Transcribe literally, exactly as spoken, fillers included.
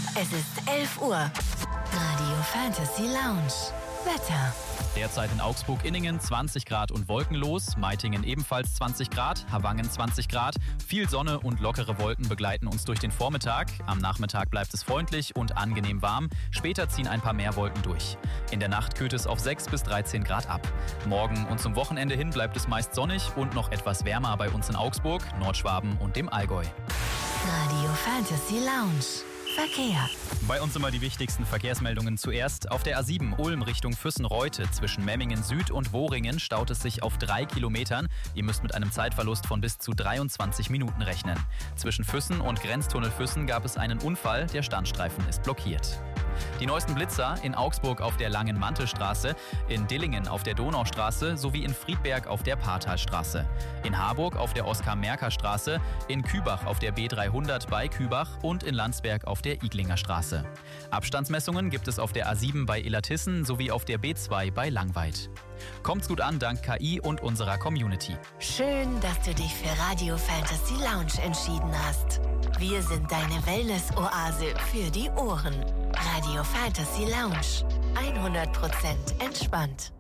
Es ist elf Uhr. Radio Fantasy Lounge. Wetter. Derzeit in Augsburg-Inningen zwanzig Grad und wolkenlos, Meitingen ebenfalls zwanzig Grad, Havangen zwanzig Grad. Viel Sonne und lockere Wolken begleiten uns durch den Vormittag. Am Nachmittag bleibt es freundlich und angenehm warm. Später ziehen ein paar mehr Wolken durch. In der Nacht kühlt es auf sechs bis dreizehn Grad ab. Morgen und zum Wochenende hin bleibt es meist sonnig und noch etwas wärmer bei uns in Augsburg, Nordschwaben und dem Allgäu. Radio Fantasy Lounge. Verkehr. Bei uns immer die wichtigsten Verkehrsmeldungen zuerst. Auf der A sieben Ulm Richtung Füssen-Reute zwischen Memmingen Süd und Wohringen staut es sich auf drei Kilometern. Ihr müsst mit einem Zeitverlust von bis zu dreiundzwanzig Minuten rechnen. Zwischen Füssen und Grenztunnel Füssen gab es einen Unfall. Der Standstreifen ist blockiert. Die neuesten Blitzer in Augsburg auf der Langen Mantelstraße, in Dillingen auf der Donaustraße sowie in Friedberg auf der Paartalstraße. In Harburg auf der Oskar-Merker-Straße, in Kübach auf der B dreihundert bei Kübach und in Landsberg auf der Iglinger Straße. Abstandsmessungen gibt es auf der A sieben bei Illertissen sowie auf der B zwei bei Langweid. Kommt's gut an dank K I und unserer Community. Schön, dass du dich für Radio Fantasy Lounge entschieden hast. Wir sind deine Wellness-Oase für die Ohren. Radio Fantasy Lounge. hundert Prozent entspannt.